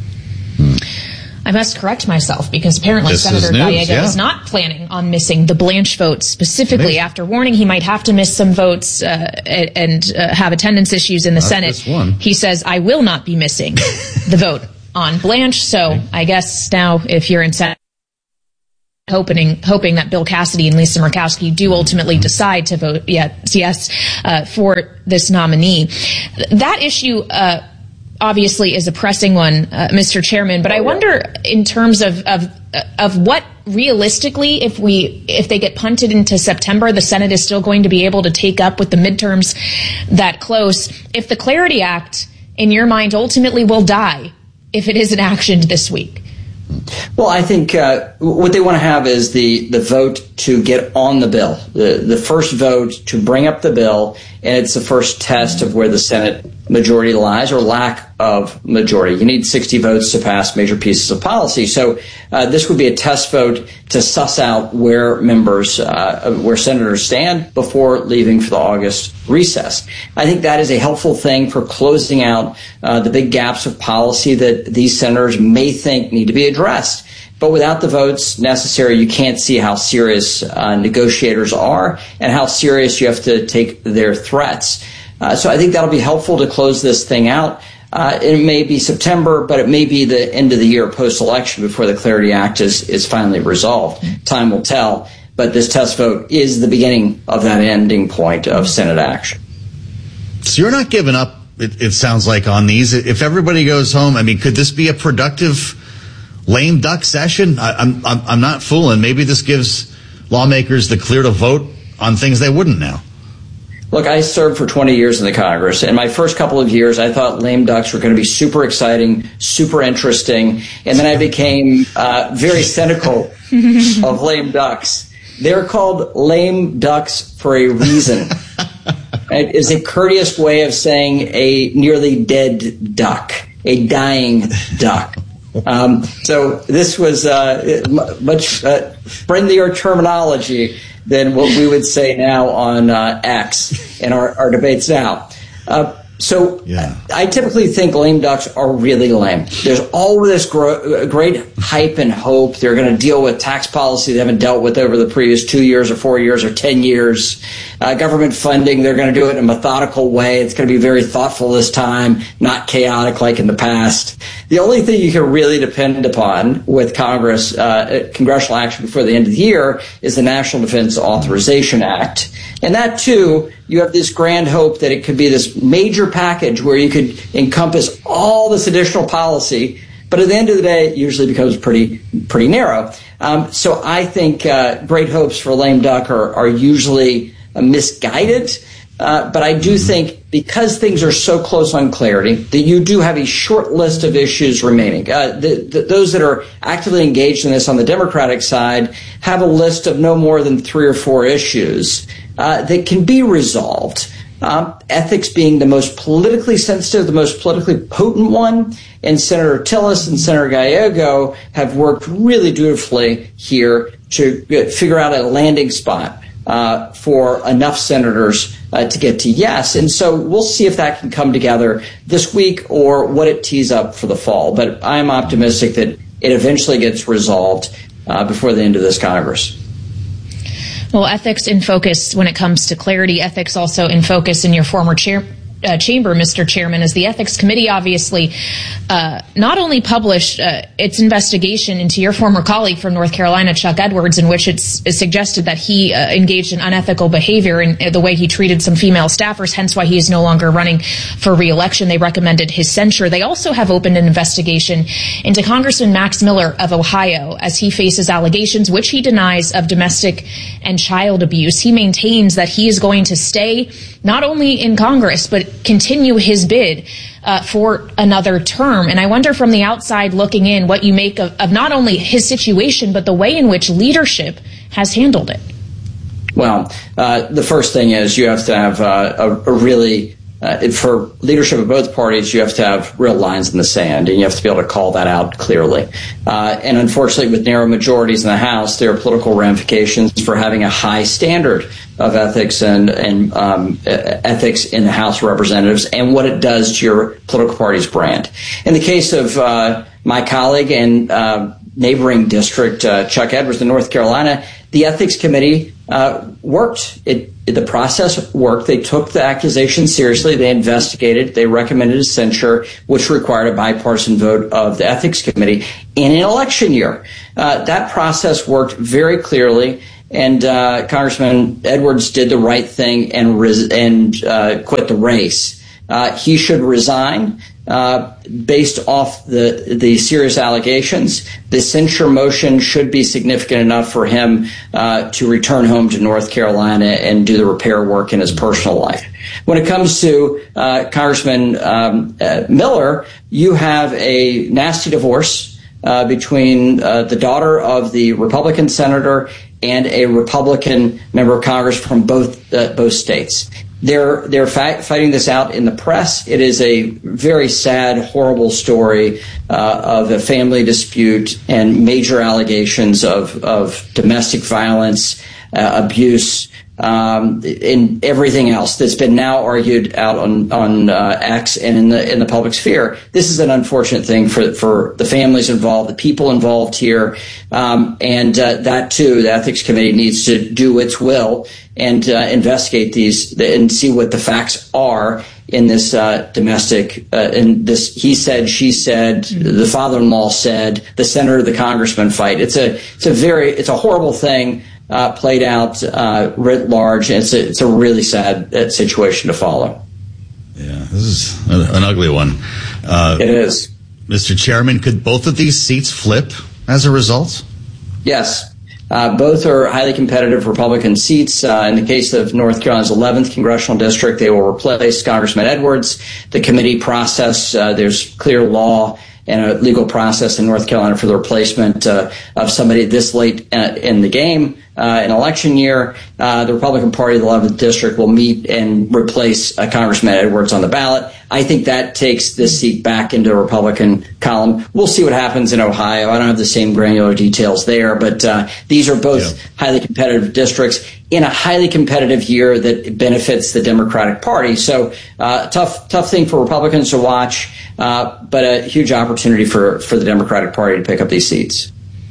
I must correct myself because apparently Senator Gallego is not planning on missing the Blanche vote specifically after warning he might have to miss some votes and have attendance issues in the Senate. He says, I will not be missing the vote on Blanche. So I guess now if you're in Senate, hoping that Bill Cassidy and Lisa Murkowski do ultimately decide to vote yes for this nominee. That issue obviously is a pressing one, Mr. Chairman, but I wonder in terms of what realistically, if they get punted into September, the Senate is still going to be able to take up with the midterms that close. If the Clarity Act, in your mind, ultimately will die if it isn't actioned this week. Well, I think what they want to have is the vote to get on the bill, the first vote to bring up the bill, and it's the first test of where the Senate majority lies or lack of majority. You need 60 votes to pass major pieces of policy. So this would be a test vote to suss out where where senators stand before leaving for the August recess. I think that is a helpful thing for closing out the big gaps of policy that these senators may think need to be addressed. But without the votes necessary, you can't see how serious negotiators are and how serious you have to take their threats. So I think that'll be helpful to close this thing out. It may be September, but it may be the end of the year post-election before the Clarity Act is finally resolved. Time will tell. But this test vote is the beginning of that ending point of Senate action. So you're not giving up, it sounds like, on these. If everybody goes home, I mean, could this be a productive lame duck session? I'm not fooling. Maybe this gives lawmakers the clear to vote on things they wouldn't now. Look, I served for 20 years in the Congress, and my first couple of years, I thought lame ducks were going to be super exciting, super interesting, and then I became very cynical of lame ducks. They're called lame ducks for a reason. It is a courteous way of saying a nearly dead duck, a dying duck. So this was much friendlier terminology than what we would say now on X in our debates now. I typically think lame ducks are really lame. There's all this great hype and hope. They're going to deal with tax policy they haven't dealt with over the previous 2 years or 4 years or 10 years. Government funding, they're going to do it in a methodical way. It's going to be very thoughtful this time, not chaotic like in the past. The only thing you can really depend upon with Congress, congressional action before the end of the year, is the National Defense Authorization Act. And that, too, you have this grand hope that it could be this major package where you could encompass all this additional policy. But at the end of the day, it usually becomes pretty narrow. So I think great hopes for lame duck are usually misguided. But I do think because things are so close on clarity that you do have a short list of issues remaining. Those that are actively engaged in this on the Democratic side have a list of no more than 3 or 4 issues that can be resolved. Ethics being the most politically sensitive, the most politically potent one. And Senator Tillis and Senator Gallego have worked really dutifully here to figure out a landing spot for enough senators to get to yes. And so we'll see if that can come together this week or what it tees up for the fall. But I'm optimistic that it eventually gets resolved before the end of this Congress. Well, ethics in focus when it comes to clarity, ethics also in focus in your former chamber, Mr. Chairman, as the Ethics Committee obviously not only published its investigation into your former colleague from North Carolina, Chuck Edwards, in which it's suggested that he engaged in unethical behavior in the way he treated some female staffers, hence why he is no longer running for re-election. They recommended his censure. They also have opened an investigation into Congressman Max Miller of Ohio as he faces allegations, which he denies, of domestic and child abuse. He maintains that he is going to stay not only in Congress, but continue his bid for another term. And I wonder from the outside looking in what you make of not only his situation, but the way in which leadership has handled it. Well, the first thing is you have to have a really for leadership of both parties, you have to have real lines in the sand, and you have to be able to call that out clearly. And unfortunately, with narrow majorities in the House, there are political ramifications for having a high standard of ethics and ethics in the House of Representatives and what it does to your political party's brand. In the case of my colleague and neighboring district, Chuck Edwards in North Carolina, the Ethics Committee worked. The process worked. They took the accusation seriously. They investigated. They recommended a censure, which required a bipartisan vote of the Ethics Committee in an election year. That process worked very clearly, and Congressman Edwards did the right thing and quit the race. He should resign based off the serious allegations. The censure motion should be significant enough for him to return home to North Carolina and do the repair work in his personal life. When it comes to Congressman Miller, you have a nasty divorce between the daughter of the Republican senator and a Republican member of Congress from both states. They're fighting this out in the press. It is a very sad, horrible story of a family dispute and major allegations of domestic violence, abuse, and everything else that's been now argued out on X and in the public sphere. This is an unfortunate thing for the families involved, the people involved here, and that too, the Ethics Committee needs to do its will and investigate these and see what the facts are in this domestic, in this he said, she said, the father-in-law said, the senator, the congressman fight. It's a horrible thing. Played out writ large. It's a really sad situation to follow. Yeah, this is an ugly one. It is. Mr. Chairman, could both of these seats flip as a result? Yes. Both are highly competitive Republican seats. In the case of North Carolina's 11th congressional district, they will replace Congressman Edwards. The committee process, there's clear law and a legal process in North Carolina for the replacement of somebody this late in the game. In election year, the Republican Party of the 11th District will meet and replace Congressman Edwards on the ballot. I think that takes this seat back into the Republican column. We'll see what happens in Ohio. I don't have the same granular details there, but these are both highly competitive districts in a highly competitive year that benefits the Democratic Party. So tough thing for Republicans to watch, but a huge opportunity for the Democratic Party to pick up these seats.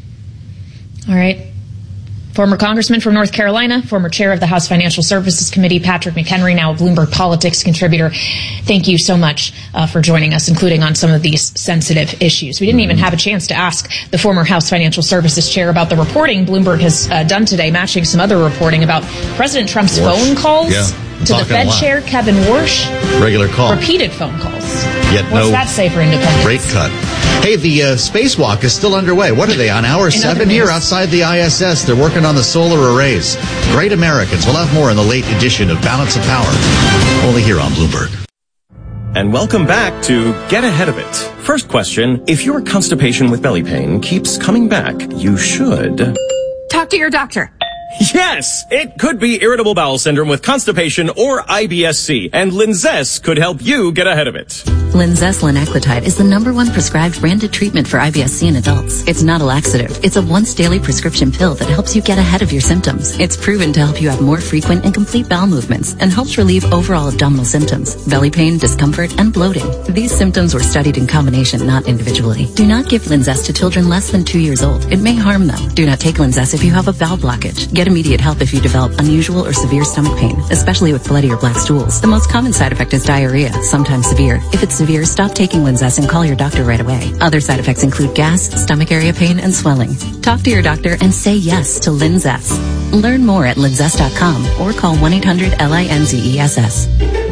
All right. Former Congressman from North Carolina, former chair of the House Financial Services Committee, Patrick McHenry, now a Bloomberg Politics contributor. Thank you so much for joining us, including on some of these sensitive issues. We didn't even have a chance to ask the former House Financial Services chair about the reporting Bloomberg has done today, matching some other reporting about President Trump's phone calls to the Fed chair, Kevin Warsh. Regular call. Repeated phone calls. Yet What's that say for independence? Rate cut. Hey, the spacewalk is still underway. What are they, on hour 7 here outside the ISS? They're working on the solar arrays. Great Americans. We'll have more in the late edition of Balance of Power. Only here on Bloomberg. And welcome back to Get Ahead of It. First question, if your constipation with belly pain keeps coming back, you should talk to your doctor. Yes, it could be irritable bowel syndrome with constipation or IBS-C, and Linzess could help you get ahead of it. Linzess linaclotide is the #1 prescribed branded treatment for IBS-C in adults. It's not a laxative. It's a once daily prescription pill that helps you get ahead of your symptoms. It's proven to help you have more frequent and complete bowel movements and helps relieve overall abdominal symptoms, belly pain, discomfort, and bloating. These symptoms were studied in combination, not individually. Do not give Linzess to children less than 2 years old. It may harm them. Do not take Linzess if you have a bowel blockage. Get immediate help if you develop unusual or severe stomach pain, especially with bloody or black stools. The most common side effect is diarrhea, sometimes severe. If it's severe, stop taking Linzess and call your doctor right away. Other side effects include gas, stomach area pain, and swelling. Talk to your doctor and say yes to Linzess. Learn more at linzess.com or call 1-800-LINZESS.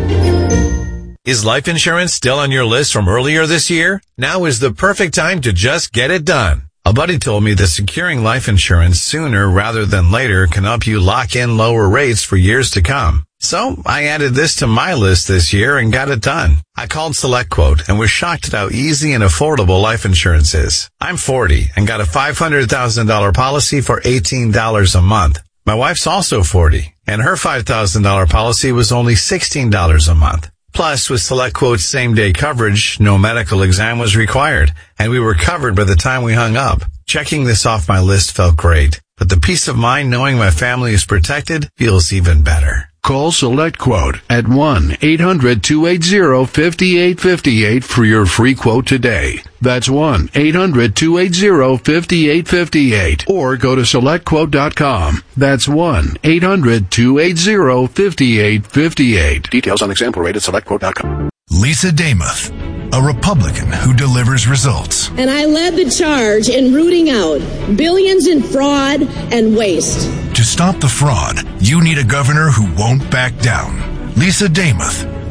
Is life insurance still on your list from earlier this year? Now is the perfect time to just get it done. A buddy told me that securing life insurance sooner rather than later can help you lock in lower rates for years to come. So I added this to my list this year and got it done. I called SelectQuote and was shocked at how easy and affordable life insurance is. I'm 40 and got a $500,000 policy for $18 a month. My wife's also 40 and her $5,000 policy was only $16 a month. Plus, with SelectQuote's same-day coverage, no medical exam was required, and we were covered by the time we hung up. Checking this off my list felt great, but the peace of mind knowing my family is protected feels even better. Call SelectQuote at 1-800-280-5858 for your free quote today. That's 1-800-280-5858. Or go to SelectQuote.com. That's 1-800-280-5858. Details on example rate at SelectQuote.com. Lisa Damuth, a Republican who delivers results. And I led the charge in rooting out billions in fraud and waste. To stop the fraud, you need a governor who won't back down. Lisa Damuth,